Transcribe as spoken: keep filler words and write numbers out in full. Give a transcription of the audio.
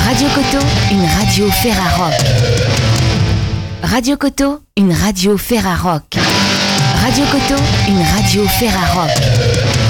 Radio Coteau, une radio Ferrarock. Radio Coteau, une radio Ferrarock. Radio Coteau, une radio Ferrarock.